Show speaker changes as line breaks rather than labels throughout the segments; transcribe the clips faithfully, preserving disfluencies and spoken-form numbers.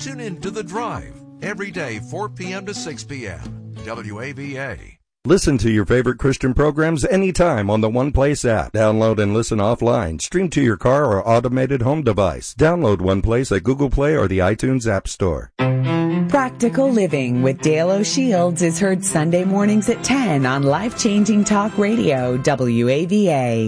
Tune in to The Drive every day, four p.m. to six p.m. W A V A.
Listen to your favorite Christian programs anytime on the One Place app. Download and listen offline. Stream to your car or automated home device. Download One Place at Google Play or the iTunes App Store.
Practical Living with Dale O'Shields is heard Sunday mornings at ten on Life Changing Talk Radio, W A V A.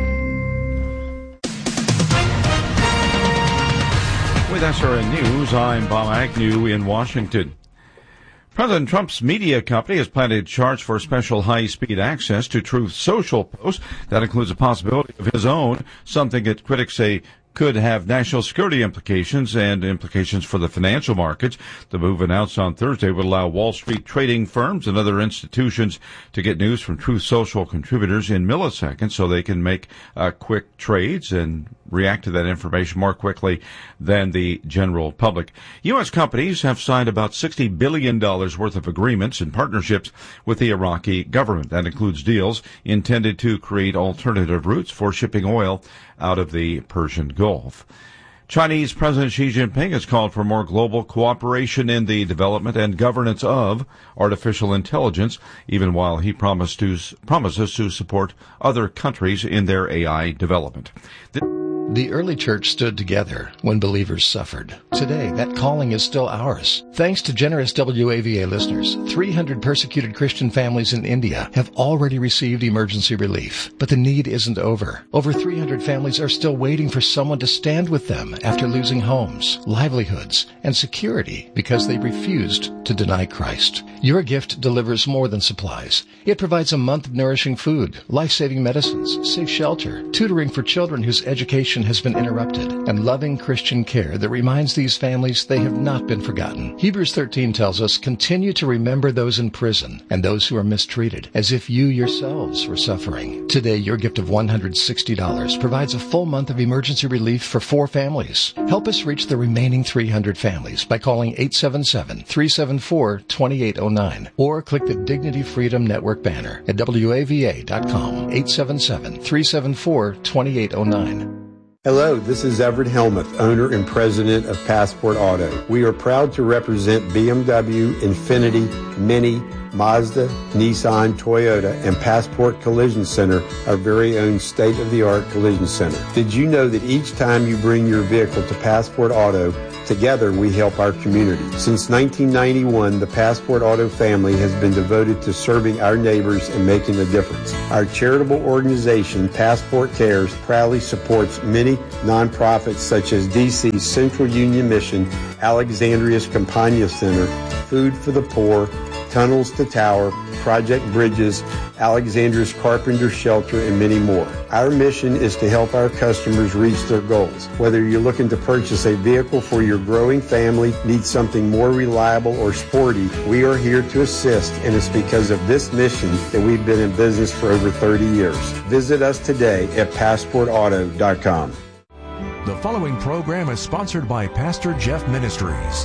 With S R N News, I'm Bob Agnew in Washington. President Trump's media company has planned to charge for special high-speed access to Truth Social posts. That includes a possibility of his own, something that critics say could have national security implications and implications for the financial markets. The move announced on Thursday would allow Wall Street trading firms and other institutions to get news from Truth Social contributors in milliseconds so they can make uh, quick trades and react to that information more quickly than the general public. U S companies have signed about sixty billion dollars worth of agreements and partnerships with the Iraqi government. That includes deals intended to create alternative routes for shipping oil out of the Persian Gulf. Chinese President Xi Jinping has called for more global cooperation in the development and governance of artificial intelligence, even while he promised to, promises to support other countries in their A I development. The
The early church stood together when believers suffered. Today, that calling is still ours. Thanks to generous W A V A listeners, three hundred persecuted Christian families in India have already received emergency relief. But the need isn't over. Over three hundred families are still waiting for someone to stand with them after losing homes, livelihoods, and security because they refused to deny Christ. Your gift delivers more than supplies. It provides a month of nourishing food, life-saving medicines, safe shelter, tutoring for children whose education has been interrupted, and loving Christian care that reminds these families they have not been forgotten. Hebrews thirteen tells us, continue to remember those in prison and those who are mistreated, as if you yourselves were suffering. Today, your gift of one hundred sixty dollars provides a full month of emergency relief for four families. Help us reach the remaining three hundred families by calling eight seven seven, three seven four, two eight zero nine or click the Dignity Freedom Network banner at W A V A dot com, eight seven seven, three seven four, two eight zero nine.
Hello, this is Everett Helmuth, owner and president of Passport Auto. We are proud to represent B M W, Infiniti, Mini, Mazda, Nissan, Toyota, and Passport Collision Center, our very own state-of-the-art collision center. Did you know that each time you bring your vehicle to Passport Auto, together we help our community? Since nineteen ninety-one, the Passport Auto family has been devoted to serving our neighbors and making a difference. Our charitable organization, Passport Cares, proudly supports many nonprofits such as D C's Central Union Mission, Alexandria's Campania Center, Food for the Poor, Tunnels to Tower, Project Bridges, Alexandria's Carpenter Shelter, and many more. Our mission is to help our customers reach their goals. Whether you're looking to purchase a vehicle for your growing family, need something more reliable or sporty, we are here to assist, and it's because of this mission that we've been in business for over thirty years. Visit us today at passport auto dot com.
The following program is sponsored by Pastor Jeff Ministries.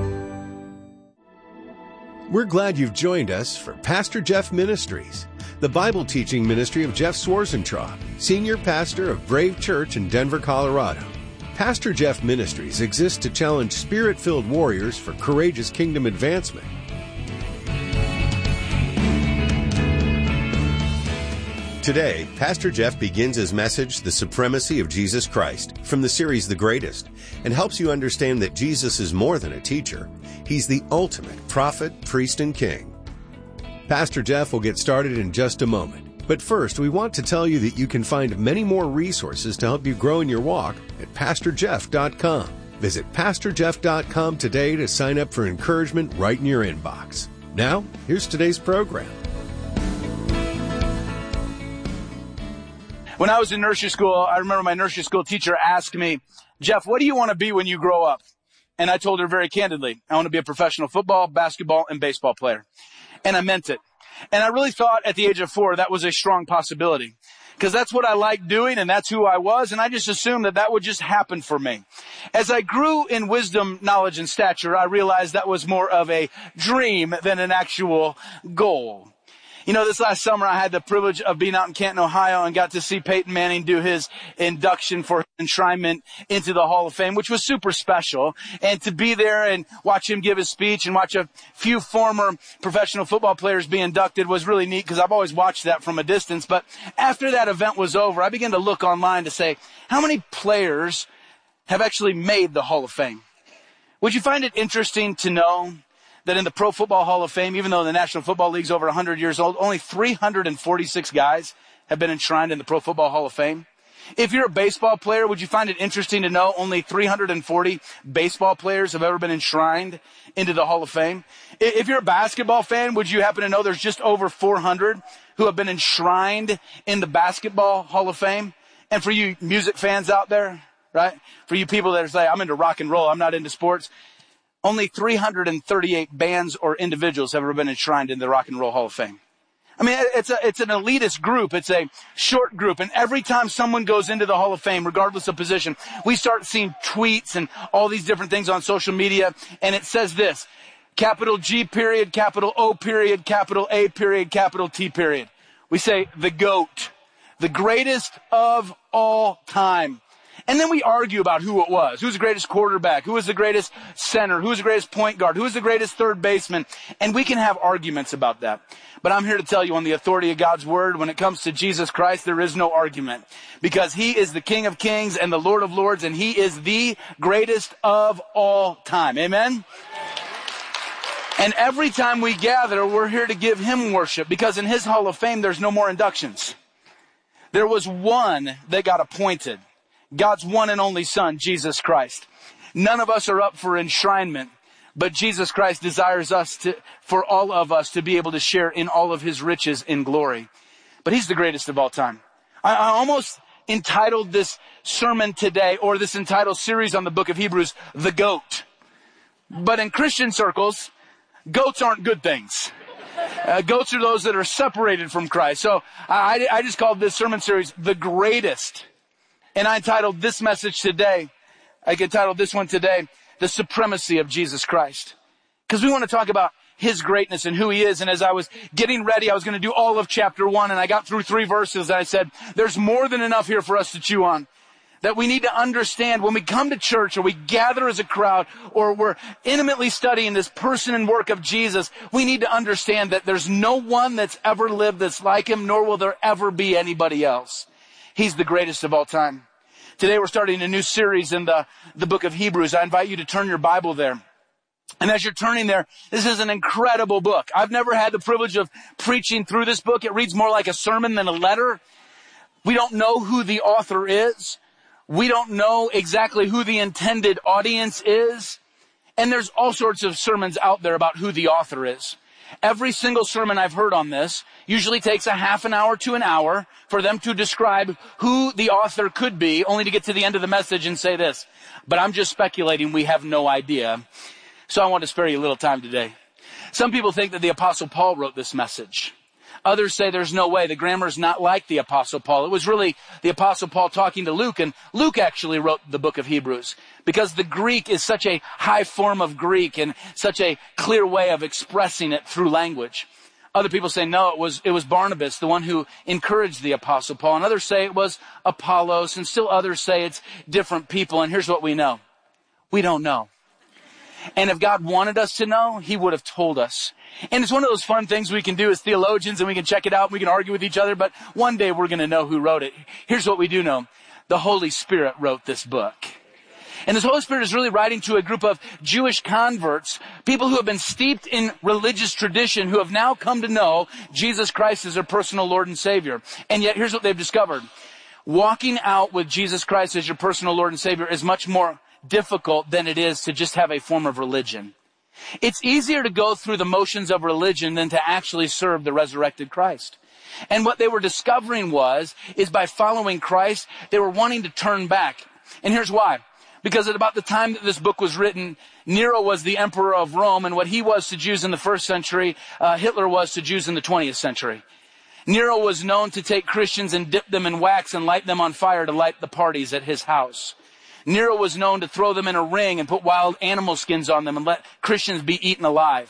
We're glad you've joined us for Pastor Jeff Ministries, the Bible teaching ministry of Jeff Swarzentraub, senior pastor of Brave Church in Denver, Colorado. Pastor Jeff Ministries exists to challenge spirit-filled warriors for courageous kingdom advancement. Today, Pastor Jeff begins his message, The Supremacy of Jesus Christ, from the series The Greatest, and helps you understand that Jesus is more than a teacher. He's the ultimate prophet, priest, and king. Pastor Jeff will get started in just a moment. But first, we want to tell you that you can find many more resources to help you grow in your walk at pastor jeff dot com. Visit pastor jeff dot com today to sign up for encouragement right in your inbox. Now, here's today's program.
When I was in nursery school, I remember my nursery school teacher asked me, Jeff, what do you want to be when you grow up? And I told her very candidly, I want to be a professional football, basketball, and baseball player. And I meant it. And I really thought at the age of four that was a strong possibility. Because that's what I liked doing, and that's who I was, and I just assumed that that would just happen for me. As I grew in wisdom, knowledge, and stature, I realized that was more of a dream than an actual goal. You know, this last summer I had the privilege of being out in Canton, Ohio, and got to see Peyton Manning do his induction for enshrinement into the Hall of Fame, which was super special. And to be there and watch him give his speech and watch a few former professional football players be inducted was really neat, because I've always watched that from a distance. But after that event was over, I began to look online to say, how many players have actually made the Hall of Fame? Would you find it interesting to know that in the Pro Football Hall of Fame, even though the National Football League's over one hundred years old, only three hundred forty-six guys have been enshrined in the Pro Football Hall of Fame? If you're a baseball player, would you find it interesting to know only three hundred forty baseball players have ever been enshrined into the Hall of Fame? If you're a basketball fan, would you happen to know there's just over four hundred who have been enshrined in the Basketball Hall of Fame? And for you music fans out there, right? For you people that are saying, I'm into rock and roll, I'm not into sports. Only three hundred thirty-eight bands or individuals have ever been enshrined in the Rock and Roll Hall of Fame. I mean, it's a, it's an elitist group. It's a short group. And every time someone goes into the Hall of Fame, regardless of position, we start seeing tweets and all these different things on social media. And it says this, capital G period, capital O period, capital A period, capital T period. We say the GOAT, the greatest of all time. And then we argue about who it was. Who's the greatest quarterback? Who was the greatest center? Who was the greatest point guard? Who was the greatest third baseman? And we can have arguments about that. But I'm here to tell you, on the authority of God's word, when it comes to Jesus Christ, there is no argument. Because he is the King of Kings and the Lord of Lords, and he is the greatest of all time. Amen? And every time we gather, we're here to give him worship, because in his Hall of Fame, there's no more inductions. There was one that got appointed. God's one and only Son, Jesus Christ. None of us are up for enshrinement, but Jesus Christ desires us to, for all of us to be able to share in all of his riches in glory. But he's the greatest of all time. I, I almost entitled this sermon today, or this entitled series on the book of Hebrews, The GOAT. But in Christian circles, goats aren't good things. Uh, goats are those that are separated from Christ. So I, I just called this sermon series, The Greatest. And I entitled this message today, I entitled this one today, The Supremacy of Jesus Christ. Because we want to talk about his greatness and who he is. And as I was getting ready, I was going to do all of chapter one, and I got through three verses, and I said, there's more than enough here for us to chew on. That we need to understand when we come to church, or we gather as a crowd, or we're intimately studying this person and work of Jesus, we need to understand that there's no one that's ever lived that's like him, nor will there ever be anybody else. He's the greatest of all time. Today we're starting a new series in the, the book of Hebrews. I invite you to turn your Bible there. And as you're turning there, this is an incredible book. I've never had the privilege of preaching through this book. It reads more like a sermon than a letter. We don't know who the author is. We don't know exactly who the intended audience is. And there's all sorts of sermons out there about who the author is. Every single sermon I've heard on this usually takes a half an hour to an hour for them to describe who the author could be, only to get to the end of the message and say this. But I'm just speculating. We have no idea. So I want to spare you a little time today. Some people think that the Apostle Paul wrote this message. Others say there's no way. The grammar is not like the Apostle Paul. It was really the Apostle Paul talking to Luke, and Luke actually wrote the book of Hebrews because the Greek is such a high form of Greek and such a clear way of expressing it through language. Other people say, no, it was, it was Barnabas, the one who encouraged the Apostle Paul. And others say it was Apollos, and still others say it's different people. And here's what we know. We don't know. And if God wanted us to know, he would have told us. And it's one of those fun things we can do as theologians, and we can check it out and we can argue with each other, but one day we're going to know who wrote it. Here's what we do know. The Holy Spirit wrote this book. And this Holy Spirit is really writing to a group of Jewish converts, people who have been steeped in religious tradition, who have now come to know Jesus Christ as their personal Lord and Savior. And yet here's what they've discovered. Walking out with Jesus Christ as your personal Lord and Savior is much more difficult than it is to just have a form of religion. It's easier to go through the motions of religion than to actually serve the resurrected Christ. And what they were discovering was, is by following Christ, they were wanting to turn back. And here's why. Because at about the time that this book was written, Nero was the emperor of Rome, and what he was to Jews in the first century, uh, Hitler was to Jews in the twentieth century. Nero was known to take Christians and dip them in wax and light them on fire to light the parties at his house. Nero was known to throw them in a ring and put wild animal skins on them and let Christians be eaten alive.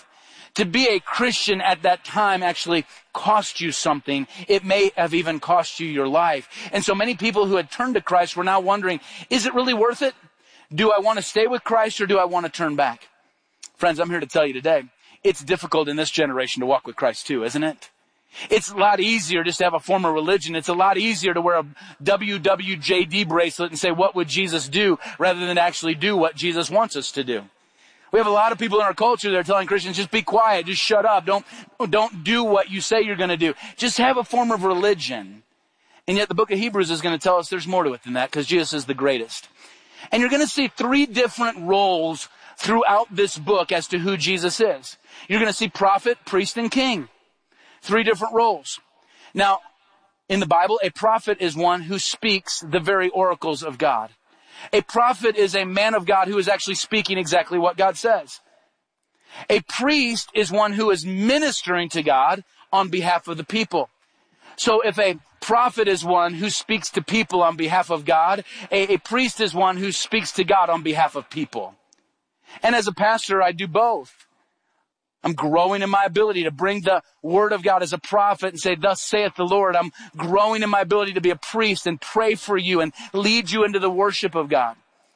To be a Christian at that time actually cost you something. It may have even cost you your life. And so many people who had turned to Christ were now wondering, is it really worth it? Do I want to stay with Christ or do I want to turn back? Friends, I'm here to tell you today, it's difficult in this generation to walk with Christ too, isn't it? It's a lot easier just to have a form of religion. It's a lot easier to wear a W W J D bracelet and say, what would Jesus do, rather than actually do what Jesus wants us to do. We have a lot of people in our culture that are telling Christians, just be quiet, just shut up, don't, don't do what you say you're going to do. Just have a form of religion. And yet the book of Hebrews is going to tell us there's more to it than that, because Jesus is the greatest. And you're going to see three different roles throughout this book as to who Jesus is. You're going to see prophet, priest, and king. Three different roles. Now, in the Bible, a prophet is one who speaks the very oracles of God. A prophet is a man of God who is actually speaking exactly what God says. A priest is one who is ministering to God on behalf of the people. So if a prophet is one who speaks to people on behalf of God, a, a priest is one who speaks to God on behalf of people. And as a pastor, I do both. I'm growing in my ability to bring the word of God as a prophet and say, thus saith the Lord. I'm growing in my ability to be a priest and pray for you and lead you into the worship of God.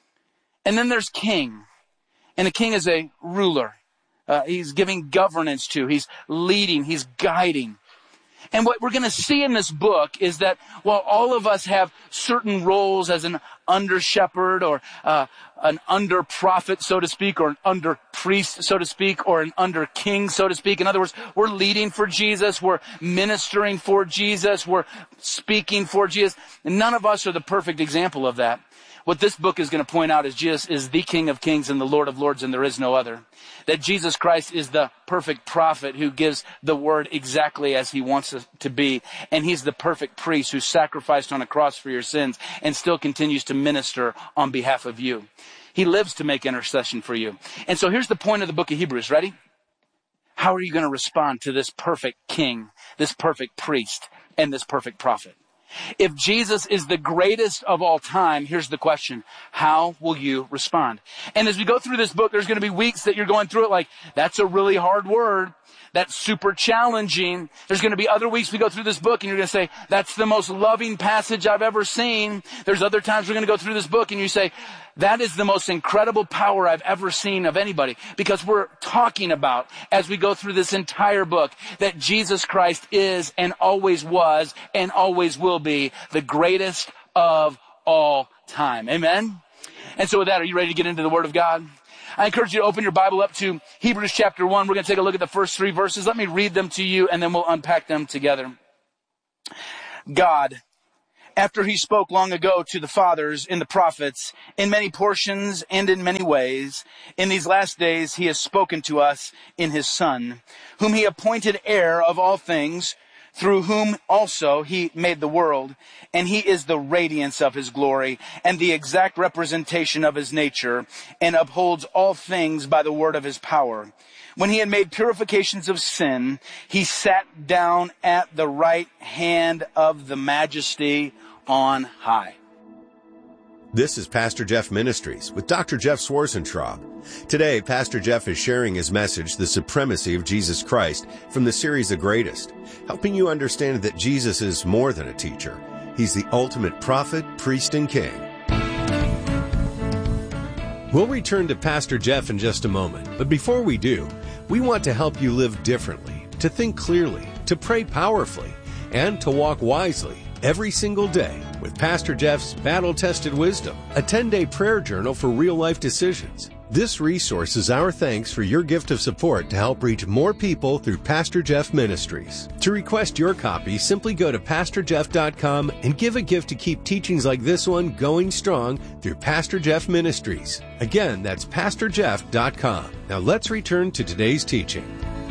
And then there's king. And a king is a ruler. Uh, he's giving governance to. He's leading. He's guiding. And what we're going to see in this book is that while all of us have certain roles as an under shepherd or uh, an under prophet, so to speak, or an under priest, so to speak, or an under king, so to speak. In other words, we're leading for Jesus. We're ministering for Jesus. We're speaking for Jesus. And none of us are the perfect example of that. What this book is going to point out is Jesus is the King of Kings and the Lord of Lords, and there is no other. That Jesus Christ is the perfect prophet who gives the word exactly as he wants it to be. And he's the perfect priest who sacrificed on a cross for your sins and still continues to minister on behalf of you. He lives to make intercession for you. And so here's the point of the book of Hebrews. Ready? How are you going to respond to this perfect king, this perfect priest, and this perfect prophet? If Jesus is the greatest of all time, here's the question. How will you respond? And as we go through this book, there's going to be weeks that you're going through it like, that's a really hard word. That's super challenging. There's going to be other weeks we go through this book and you're going to say, that's the most loving passage I've ever seen. There's other times we're going to go through this book and you say, that is the most incredible power I've ever seen of anybody. Because we're talking about, as we go through this entire book, that Jesus Christ is and always was and always will be the greatest of all time. Amen? And so with that, are you ready to get into the Word of God? I encourage you to open your Bible up to Hebrews chapter one. We're going to take a look at the first three verses. Let me read them to you and then we'll unpack them together. God, after he spoke long ago to the fathers in the prophets, in many portions and in many ways, in these last days he has spoken to us in his Son, whom he appointed heir of all things, through whom also he made the world, and he is the radiance of his glory, and the exact representation of his nature, and upholds all things by the word of his power. When he had made purifications of sin, he sat down at the right hand of the Majesty on high.
This is Pastor Jeff Ministries with Doctor Jeff Swarzentraub. Today, Pastor Jeff is sharing his message, The Supremacy of Jesus Christ, from the series The Greatest, helping you understand that Jesus is more than a teacher. He's the ultimate prophet, priest, and king. We'll return to Pastor Jeff in just a moment, but before we do, we want to help you live differently, to think clearly, to pray powerfully, and to walk wisely every single day with Pastor Jeff's battle-tested wisdom, a ten-day prayer journal for real-life decisions. This resource is our thanks for your gift of support to help reach more people through Pastor Jeff Ministries. To request your copy, simply go to pastor jeff dot com and give a gift to keep teachings like this one going strong through Pastor Jeff Ministries. Again, that's pastor jeff dot com. Now let's return to today's teaching.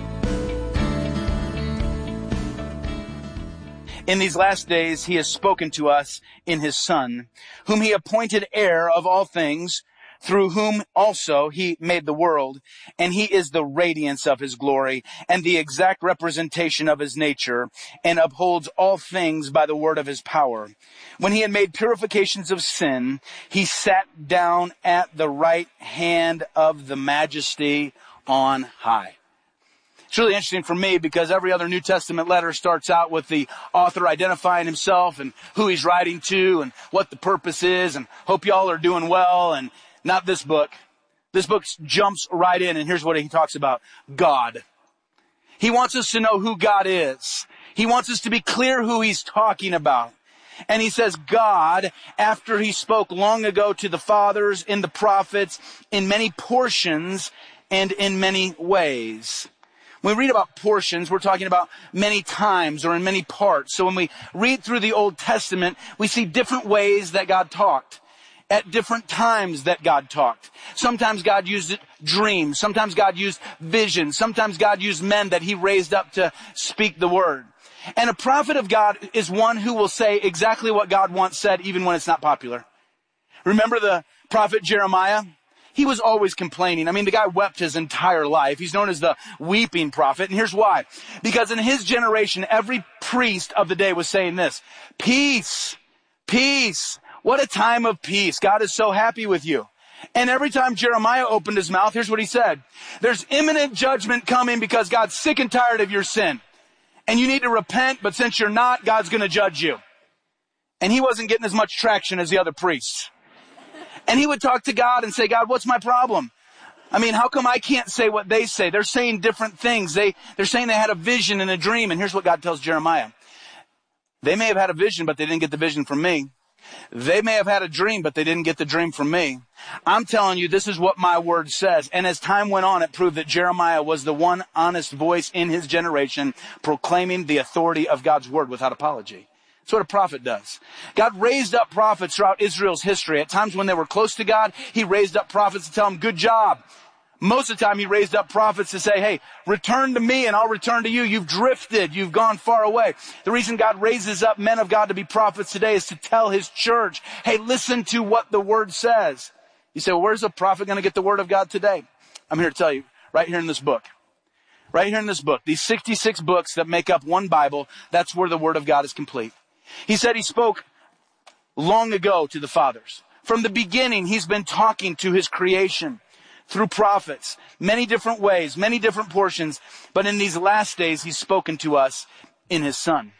In these last days he has spoken to us in his Son, whom he appointed heir of all things, through whom also he made the world, and he is the radiance of his glory, and the exact representation of his nature, and upholds all things by the word of his power. When he had made purifications of sin, he sat down at the right hand of the Majesty on high. It's really interesting for me because every other New Testament letter starts out with the author identifying himself and who he's writing to and what the purpose is, and hope y'all are doing well. And not this book. This book jumps right in, and here's what he talks about. God. He wants us to know who God is. He wants us to be clear who he's talking about. And he says, God, after he spoke long ago to the fathers in the prophets in many portions and in many ways. When we read about portions, we're talking about many times or in many parts. So when we read through the Old Testament, we see different ways that God talked. At different times that God talked. Sometimes God used dreams. Sometimes God used visions. Sometimes God used men that he raised up to speak the word. And a prophet of God is one who will say exactly what God once said, even when it's not popular. Remember the prophet Jeremiah? He was always complaining. I mean, the guy wept his entire life. He's known as the weeping prophet. And here's why. Because in his generation, every priest of the day was saying this: peace, peace. What a time of peace. God is so happy with you. And every time Jeremiah opened his mouth, here's what he said. There's imminent judgment coming because God's sick and tired of your sin. And you need to repent, but since you're not, God's going to judge you. And he wasn't getting as much traction as the other priests. And he would talk to God and say, God, what's my problem? I mean, how come I can't say what they say? They're saying different things. They, they're saying they had a vision and a dream. And here's what God tells Jeremiah. They may have had a vision, but they didn't get the vision from me. They may have had a dream, but they didn't get the dream from me. I'm telling you, this is what my word says. And as time went on, it proved that Jeremiah was the one honest voice in his generation proclaiming the authority of God's word without apology. That's what a prophet does. God raised up prophets throughout Israel's history. At times when they were close to God, he raised up prophets to tell them, good job. Most of the time he raised up prophets to say, hey, return to me and I'll return to you. You've drifted. You've gone far away. The reason God raises up men of God to be prophets today is to tell his church, hey, listen to what the word says. You say, well, where's a prophet going to get the word of God today? I'm here to tell you, right here in this book. Right here in this book. These sixty-six books that make up one Bible, that's where the word of God is complete. He said he spoke long ago to the fathers. From the beginning, he's been talking to his creation. Through prophets, many different ways, many different portions. But in these last days, he's spoken to us in his Son.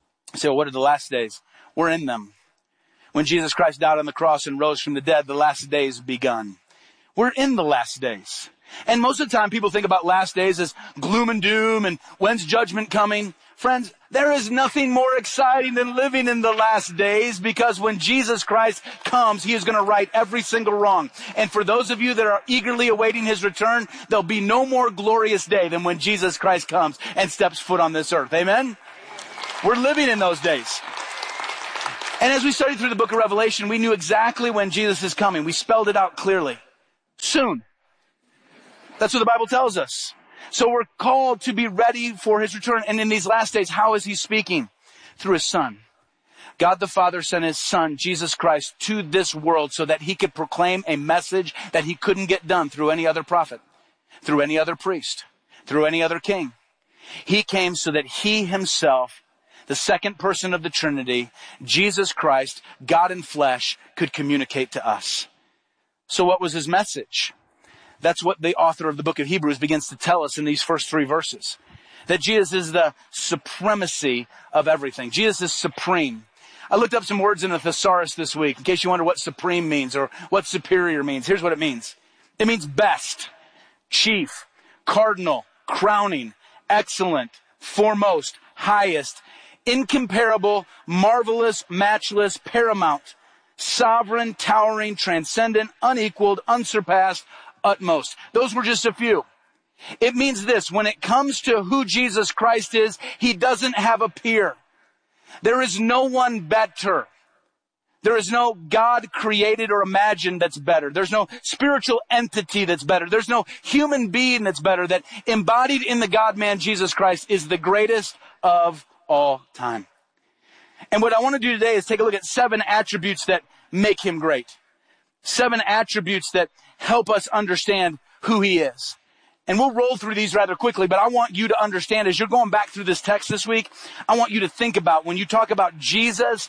So what are the last days? We're in them. When Jesus Christ died on the cross and rose from the dead, the last days begun. We're in the last days. And most of the time, people think about last days as gloom and doom and when's judgment coming. Friends, there is nothing more exciting than living in the last days, because when Jesus Christ comes, he is going to right every single wrong. And for those of you that are eagerly awaiting his return, there'll be no more glorious day than when Jesus Christ comes and steps foot on this earth. Amen? We're living in those days. And as we studied through the book of Revelation, we knew exactly when Jesus is coming. We spelled it out clearly. Soon. That's what the Bible tells us. So we're called to be ready for his return. And in these last days, how is he speaking? Through his Son. God the Father sent his Son, Jesus Christ, to this world so that he could proclaim a message that he couldn't get done through any other prophet, through any other priest, through any other king. He came so that he himself, the second person of the Trinity, Jesus Christ, God in flesh, could communicate to us. So what was his message? That's what the author of the book of Hebrews begins to tell us in these first three verses. That Jesus is the supremacy of everything. Jesus is supreme. I looked up some words in the thesaurus this week, in case you wonder what supreme means or what superior means. Here's what it means. It means best, chief, cardinal, crowning, excellent, foremost, highest, incomparable, marvelous, matchless, paramount, sovereign, towering, transcendent, unequaled, unsurpassed, utmost. Those were just a few. It means this: when it comes to who Jesus Christ is, he doesn't have a peer. There is no one better. There is no God created or imagined that's better. There's no spiritual entity that's better. There's no human being that's better. That embodied in the God-man Jesus Christ is the greatest of all time. And what I want to do today is take a look at seven attributes that make him great. Seven attributes that help us understand who he is. And we'll roll through these rather quickly, but I want you to understand, as you're going back through this text this week, I want you to think about when you talk about Jesus,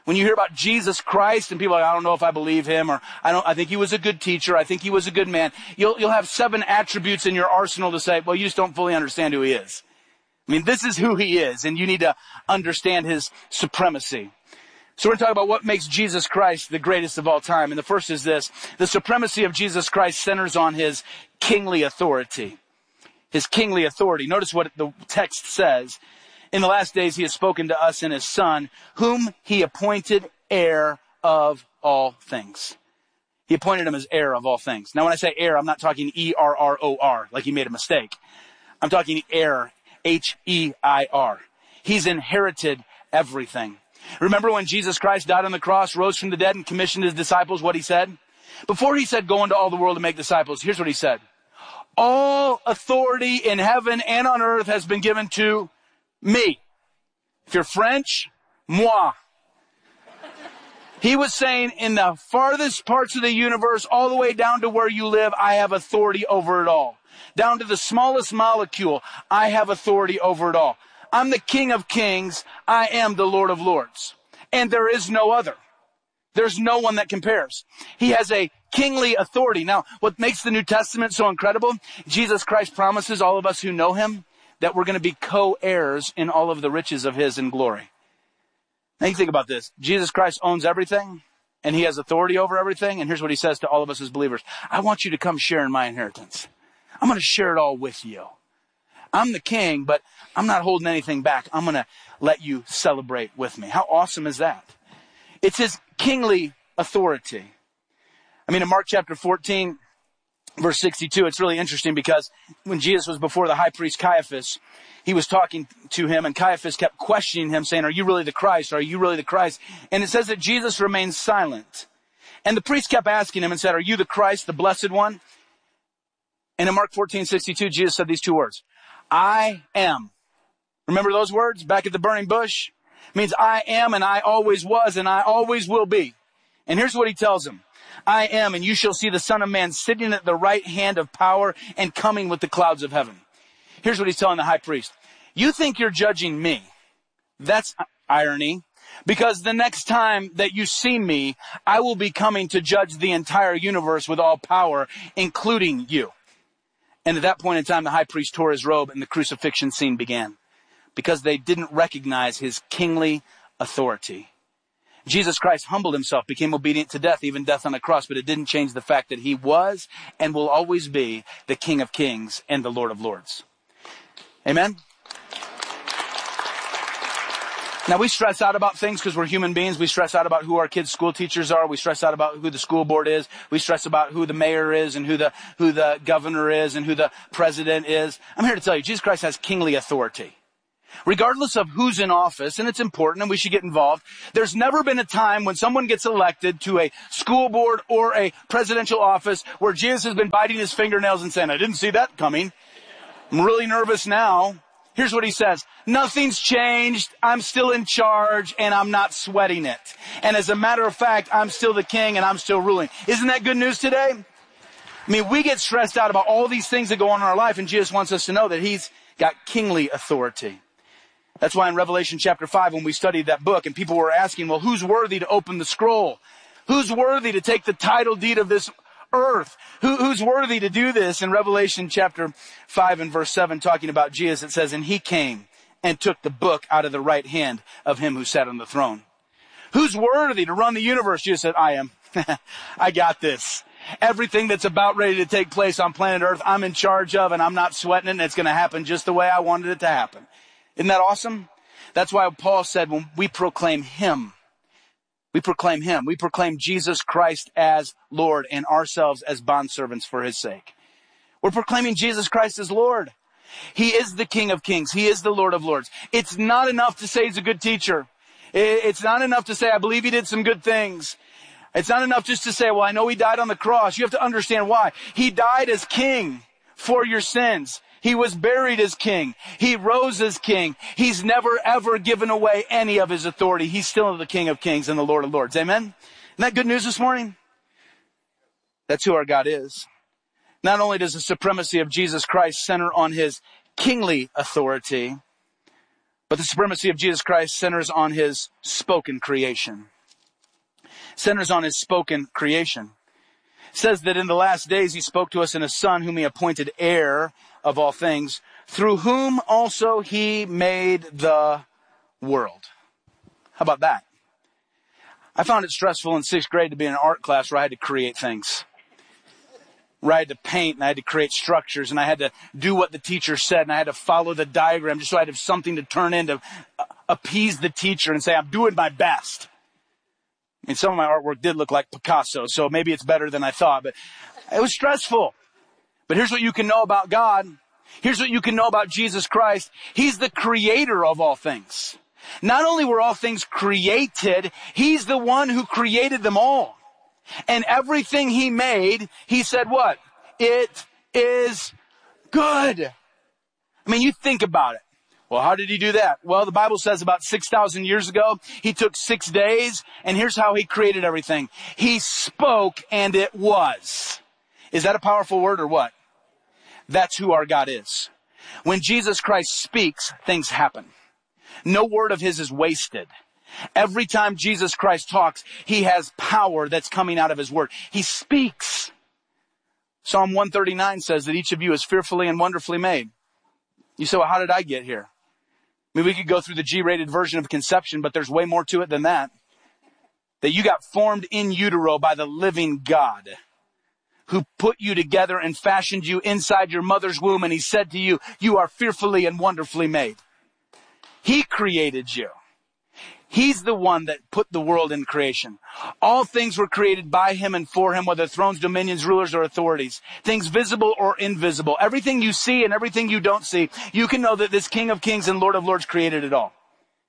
When you hear about Jesus Christ and people are like, I don't know if I believe him, or I don't, I think he was a good teacher, I think he was a good man, you'll, you'll have seven attributes in your arsenal to say, well, you just don't fully understand who he is. I mean, this is who he is, and you need to understand his supremacy. So we're going to talk about what makes Jesus Christ the greatest of all time. And the first is this: the supremacy of Jesus Christ centers on his kingly authority. His kingly authority. Notice what the text says. In the last days he has spoken to us in his Son, whom he appointed heir of all things. He appointed him as heir of all things. Now when I say heir, I'm not talking E R R O R, like he made a mistake. I'm talking heir, H E I R. He's inherited everything. Remember when Jesus Christ died on the cross, rose from the dead, and commissioned his disciples, what he said? Before he said, go into all the world and make disciples, here's what he said. All authority in heaven and on earth has been given to me. If you're French, moi. He was saying, in the farthest parts of the universe, all the way down to where you live, I have authority over it all. Down to the smallest molecule, I have authority over it all. I'm the King of Kings. I am the Lord of Lords. And there is no other. There's no one that compares. He has a kingly authority. Now, what makes the New Testament so incredible, Jesus Christ promises all of us who know him that we're going to be co-heirs in all of the riches of his in glory. Now you think about this. Jesus Christ owns everything, and he has authority over everything. And here's what he says to all of us as believers. I want you to come share in my inheritance. I'm going to share it all with you. I'm the king, but I'm not holding anything back. I'm going to let you celebrate with me. How awesome is that? It's his kingly authority. I mean, in Mark chapter fourteen, verse sixty-two, it's really interesting because when Jesus was before the high priest Caiaphas, he was talking to him, and Caiaphas kept questioning him, saying, are you really the Christ? Are you really the Christ? And it says that Jesus remained silent. And the priest kept asking him and said, are you the Christ, the blessed one? And in Mark fourteen sixty-two, Jesus said these two words, I am. Remember those words back at the burning bush? It means I am, and I always was, and I always will be. And here's what he tells him. I am, and you shall see the Son of Man sitting at the right hand of power and coming with the clouds of heaven. Here's what he's telling the high priest. You think you're judging me. That's irony. Because the next time that you see me, I will be coming to judge the entire universe with all power, including you. And at that point in time, the high priest tore his robe and the crucifixion scene began because they didn't recognize his kingly authority. Jesus Christ humbled himself, became obedient to death, even death on the cross, but it didn't change the fact that he was and will always be the King of Kings and the Lord of Lords. Amen? Now, we stress out about things because we're human beings. We stress out about who our kids' school teachers are. We stress out about who the school board is. We stress about who the mayor is and who the, who the governor is and who the president is. I'm here to tell you, Jesus Christ has kingly authority. Regardless of who's in office, and it's important and we should get involved, there's never been a time when someone gets elected to a school board or a presidential office where Jesus has been biting his fingernails and saying, I didn't see that coming. I'm really nervous now. Here's what he says. Nothing's changed. I'm still in charge and I'm not sweating it. And as a matter of fact, I'm still the king and I'm still ruling. Isn't that good news today? I mean, we get stressed out about all these things that go on in our life, and Jesus wants us to know that he's got kingly authority. That's why in Revelation chapter five, when we studied that book and people were asking, well, who's worthy to open the scroll? Who's worthy to take the title deed of this earth? Who, who's worthy to do this? In Revelation chapter five and verse seven, talking about Jesus, it says, and he came and took the book out of the right hand of him who sat on the throne. Who's worthy to run the universe? Jesus said, I am. I got this. Everything that's about ready to take place on planet Earth, I'm in charge of, and I'm not sweating it, and it's going to happen just the way I wanted it to happen. Isn't that awesome? That's why Paul said when we proclaim him, we proclaim him. We proclaim Jesus Christ as Lord and ourselves as bondservants for his sake. We're proclaiming Jesus Christ as Lord. He is the King of Kings. He is the Lord of Lords. It's not enough to say he's a good teacher. It's not enough to say, I believe he did some good things. It's not enough just to say, well, I know he died on the cross. You have to understand why. He died as king for your sins. He was buried as king. He rose as king. He's never, ever given away any of his authority. He's still the King of Kings and the Lord of Lords. Amen? Isn't that good news this morning? That's who our God is. Not only does the supremacy of Jesus Christ center on his kingly authority, but the supremacy of Jesus Christ centers on his spoken creation. centers on his spoken creation. It says that in the last days he spoke to us in a Son whom he appointed heir of all things, through whom also he made the world. How about that? I found it stressful in sixth grade to be in an art class where I had to create things. Where I had to paint and I had to create structures and I had to do what the teacher said and I had to follow the diagram just so I had something to turn in to appease the teacher and say, I'm doing my best. And some of my artwork did look like Picasso, so maybe it's better than I thought, but it was stressful. But here's what you can know about God. Here's what you can know about Jesus Christ. He's the creator of all things. Not only were all things created, he's the one who created them all. And everything he made, he said what? It is good. I mean, you think about it. Well, how did he do that? Well, the Bible says about six thousand years ago, he took six days, and here's how he created everything. He spoke, and it was. Is that a powerful word or what? That's who our God is. When Jesus Christ speaks, things happen. No word of his is wasted. Every time Jesus Christ talks, he has power that's coming out of his word. He speaks. Psalm one thirty-nine says that each of you is fearfully and wonderfully made. You say, well, how did I get here? I mean, we could go through the G-rated version of conception, but there's way more to it than that. That you got formed in utero by the living God who put you together and fashioned you inside your mother's womb. And he said to you, you are fearfully and wonderfully made. He created you. He's the one that put the world in creation. All things were created by him and for him, whether thrones, dominions, rulers, or authorities. Things visible or invisible. Everything you see and everything you don't see, you can know that this King of Kings and Lord of Lords created it all.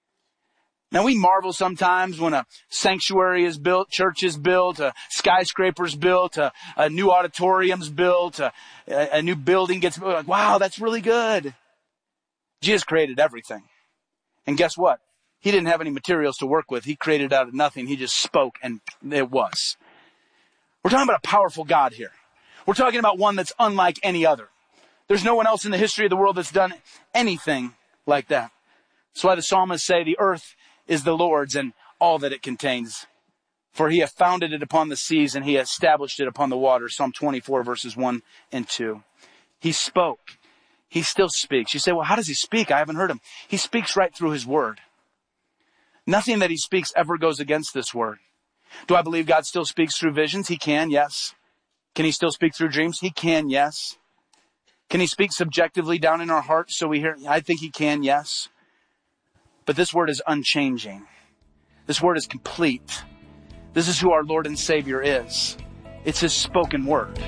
Now we marvel sometimes when a sanctuary is built, church is built, a skyscraper's built, a, a new auditorium's built, a, a new building gets built. Like, wow, that's really good. Jesus created everything. And guess what? He didn't have any materials to work with. He created out of nothing. He just spoke and it was. We're talking about a powerful God here. We're talking about one that's unlike any other. There's no one else in the history of the world that's done anything like that. That's why the psalmists say the earth is the Lord's and all that it contains. For he hath founded it upon the seas and he established it upon the waters. Psalm twenty-four verses one and two. He spoke. He still speaks. You say, well, how does he speak? I haven't heard him. He speaks right through his word. Nothing that he speaks ever goes against this word. Do I believe God still speaks through visions? He can, yes. Can he still speak through dreams? He can, yes. Can he speak subjectively down in our hearts so we hear? I think he can, yes. But this word is unchanging. This word is complete. This is who our Lord and Savior is. It's his spoken word.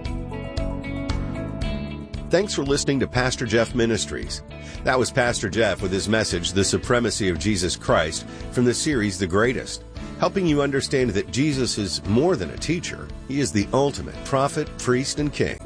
Thanks for listening to Pastor Jeff Ministries. That was Pastor Jeff with his message, The Supremacy of Jesus Christ, from the series The Greatest, helping you understand that Jesus is more than a teacher. He is the ultimate prophet, priest, and king.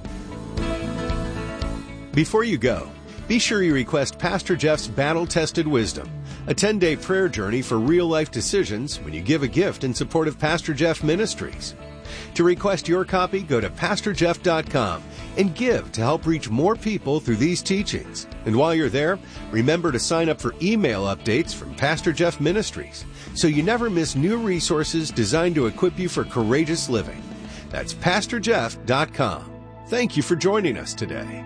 Before you go, be sure you request Pastor Jeff's Battle-Tested Wisdom, a ten-day prayer journey for real-life decisions when you give a gift in support of Pastor Jeff Ministries. To request your copy, go to pastor jeff dot com and give to help reach more people through these teachings. And while you're there, remember to sign up for email updates from Pastor Jeff Ministries so you never miss new resources designed to equip you for courageous living. That's pastor jeff dot com. Thank you for joining us today.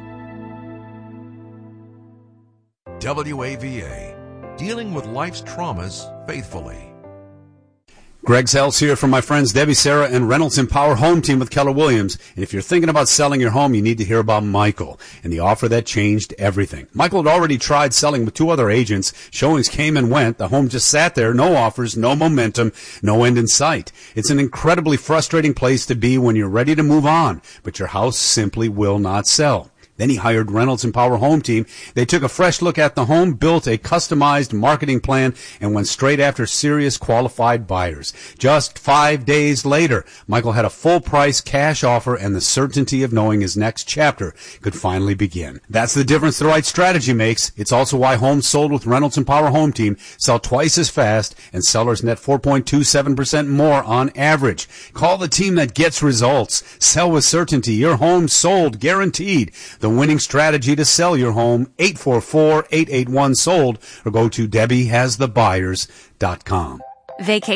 W A V A, dealing with life's traumas faithfully.
Greg Sells here from my friends Debbie, Sarah, and Reynolds Empower Home Team with Keller Williams. And if you're thinking about selling your home, you need to hear about Michael and the offer that changed everything. Michael had already tried selling with two other agents. Showings came and went. The home just sat there, no offers, no momentum, no end in sight. It's an incredibly frustrating place to be when you're ready to move on, but your house simply will not sell. Then he hired Reynolds Empower Home Team. They took a fresh look at the home, built a customized marketing plan, and went straight after serious qualified buyers. Just five days later, Michael had a full-price cash offer and the certainty of knowing his next chapter could finally begin. That's the difference the right strategy makes. It's also why homes sold with Reynolds Empower Home Team sell twice as fast and sellers net four point two seven percent more on average. Call the team that gets results. Sell with certainty. Your home sold, guaranteed. The winning strategy to sell your home, eight four four, eight eight one, SOLD, or go to debbie has the buyers dot com.
Vacation?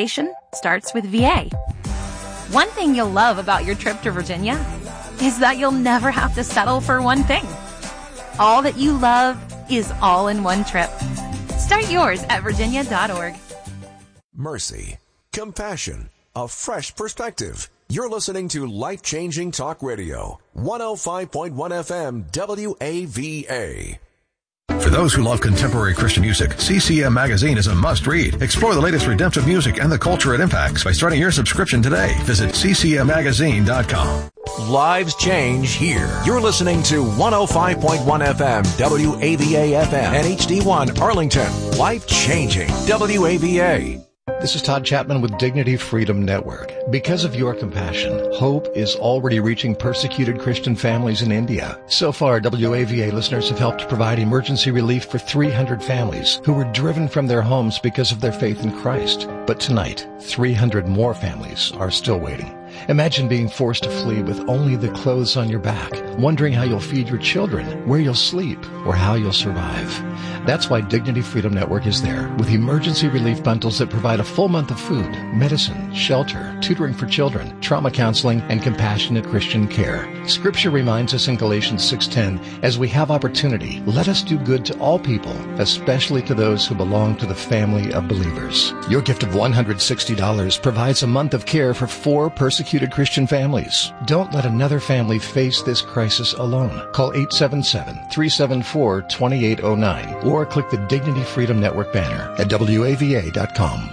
starts with V A. One thing you'll love about your trip to Virginia is that you'll never have to settle for one thing. All that you love is all in one trip. Start yours at virginia dot org.
Mercy, compassion, a fresh perspective. You're listening to Life-Changing Talk Radio, one oh five point one F M W A V A.
For those who love contemporary Christian music, C C M Magazine is a must-read. Explore the latest redemptive music and the culture it impacts by starting your subscription today. Visit c c m magazine dot com.
Lives change here. You're listening to one oh five point one F M W A V A F M and H D one Arlington. Life-changing W A V A.
This is Todd Chapman with Dignity Freedom Network. Because of your compassion, hope is already reaching persecuted Christian families in India. So far, W A V A listeners have helped provide emergency relief for three hundred families who were driven from their homes because of their faith in Christ. But tonight, three hundred more families are still waiting. Imagine being forced to flee with only the clothes on your back, wondering how you'll feed your children, where you'll sleep, or how you'll survive. That's why Dignity Freedom Network is there, with emergency relief bundles that provide a full month of food, medicine, shelter, tutoring for children, trauma counseling, and compassionate Christian care. Scripture reminds us in Galatians six ten, as we have opportunity, let us do good to all people, especially to those who belong to the family of believers. Your gift of one hundred sixty dollars provides a month of care for four persecuted Christian families. Don't let another family face this crisis alone. Call eight seven seven, three seven four, two eight zero nine or click the Dignity Freedom Network banner at W A V A dot com.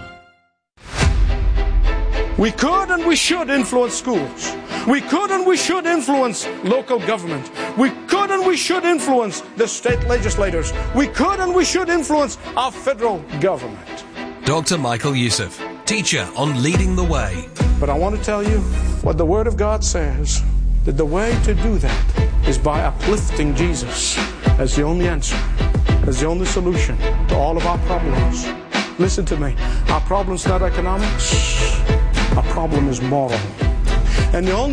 We could and we should influence schools. We could and we should influence local government. We could and we should influence the state legislators. We could and we should influence our federal government.
Doctor Michael Youssef, teacher on Leading the Way.
But I want to tell you what the Word of God says, that the way to do that is by uplifting Jesus as the only answer, as the only solution to all of our problems. Listen to me. Our problem's not economics. Our problem is moral. And the only